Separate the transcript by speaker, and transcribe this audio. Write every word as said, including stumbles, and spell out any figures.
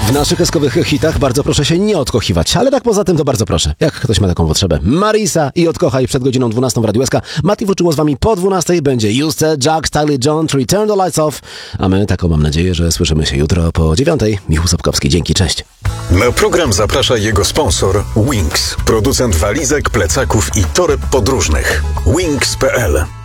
Speaker 1: W naszych eskowych hitach bardzo proszę się nie odkochiwać, ale tak poza tym to bardzo proszę, jak ktoś ma taką potrzebę. Marisa i Odkochaj przed godziną dwunastą w Radiu S K. Mati włączyło z wami po dwunastej, będzie Juste, Jack, Styly John, Return the Lights Off, a my taką mam nadzieję, że słyszymy się jutro po dziewiątej. Michał Sapkowski, dzięki, cześć.
Speaker 2: Na program zaprasza jego sponsor Wings, producent walizek, plecaków i toreb podróżnych. Wings kropka p l